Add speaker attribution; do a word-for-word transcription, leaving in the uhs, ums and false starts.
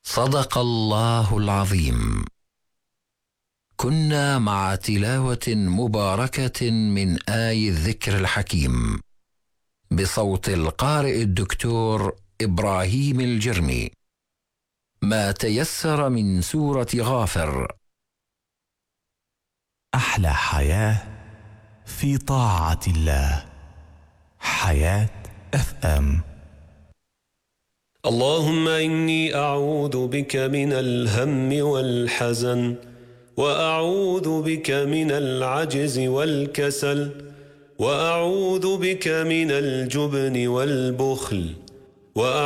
Speaker 1: صدق الله العظيم. كنا مع تلاوة مباركة من آي الذكر الحكيم بصوت القارئ الدكتور إبراهيم الجرمي. ما تيسر من سورة غافر.
Speaker 2: أحلى حياة في طاعة الله. حياة اف ام.
Speaker 3: اللهم إني أعوذ بك من الهم والحزن، وأعوذ بك من العجز والكسل، وأعوذ بك من الجبن والبخل، وأعوذ